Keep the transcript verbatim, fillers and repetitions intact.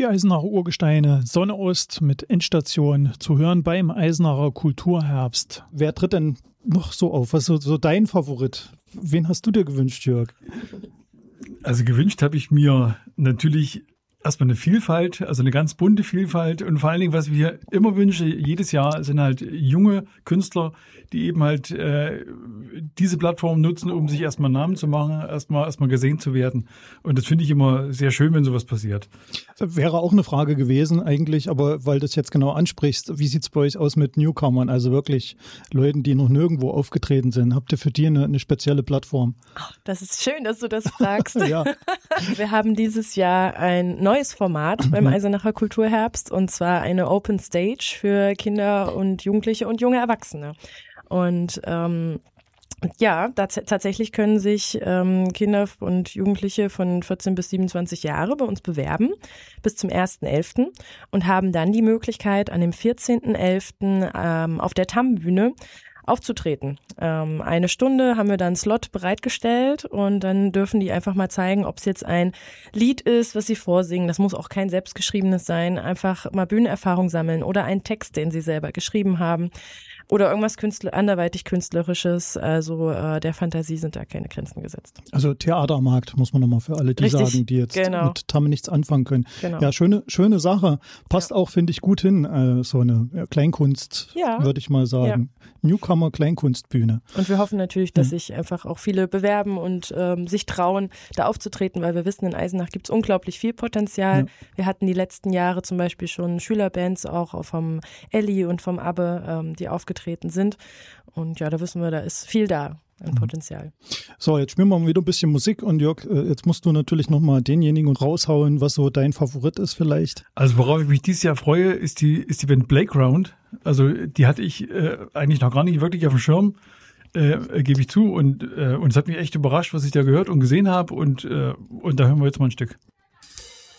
Die Eisenacher Urgesteine, Sonne Ost mit Endstation zu hören beim Eisenacher Kulturherbst. Wer tritt denn noch so auf? Was ist so, so dein Favorit? Wen hast du dir gewünscht, Jörg? Also gewünscht habe ich mir natürlich erstmal eine Vielfalt, also eine ganz bunte Vielfalt und vor allen Dingen, was ich mir immer wünsche, jedes Jahr sind halt junge Künstler, die eben halt äh, diese Plattform nutzen, um sich erstmal einen Namen zu machen, erstmal erstmal gesehen zu werden. Und das finde ich immer sehr schön, wenn sowas passiert. Wäre auch eine Frage gewesen eigentlich, aber weil du das jetzt genau ansprichst, wie sieht es bei euch aus mit Newcomern, also wirklich Leuten, die noch nirgendwo aufgetreten sind? Habt ihr für die eine, eine spezielle Plattform? Ach, das ist schön, dass du das fragst. Ja. Wir haben dieses Jahr ein neues Format beim Eisenacher Kulturherbst und zwar eine Open Stage für Kinder und Jugendliche und junge Erwachsene. Und ähm, ja, da t- tatsächlich können sich ähm, Kinder und Jugendliche von vierzehn bis siebenundzwanzig Jahre bei uns bewerben bis zum ersten elften und haben dann die Möglichkeit, an dem vierzehnten elften ähm, auf der Tam-Bühne aufzutreten. Ähm, eine Stunde haben wir dann einen Slot bereitgestellt und dann dürfen die einfach mal zeigen, ob es jetzt ein Lied ist, was sie vorsingen. Das muss auch kein selbstgeschriebenes sein. Einfach mal Bühnenerfahrung sammeln oder einen Text, den sie selber geschrieben haben. Oder irgendwas Künstler, anderweitig Künstlerisches, also äh, der Fantasie sind da keine Grenzen gesetzt. Also Theatermarkt, muss man nochmal für alle, die Richtig, sagen, die jetzt genau. mit Tamme nichts anfangen können. Genau. Ja, schöne, schöne Sache. Passt Ja. auch, finde ich, gut hin, äh, so eine ja, Kleinkunst, Ja. würde ich mal sagen. Newcomer Kleinkunstbühne. Und wir hoffen natürlich, dass Ja. sich einfach auch viele bewerben und ähm, sich trauen, da aufzutreten, weil wir wissen, in Eisenach gibt es unglaublich viel Potenzial. Ja. Wir hatten die letzten Jahre zum Beispiel schon Schülerbands auch vom Elli und vom Abbe, ähm, die aufgetreten sind. Und ja, da wissen wir, da ist viel da an Potenzial. So, jetzt spielen wir mal wieder ein bisschen Musik und Jörg, äh, jetzt musst du natürlich nochmal denjenigen raushauen, was so dein Favorit ist vielleicht. Also worauf ich mich dieses Jahr freue, ist die ist die Band Playground. Also die hatte ich äh, eigentlich noch gar nicht wirklich auf dem Schirm, äh, gebe ich zu. Und, äh, und es hat mich echt überrascht, was ich da gehört und gesehen habe. Und, äh, und da hören wir jetzt mal ein Stück.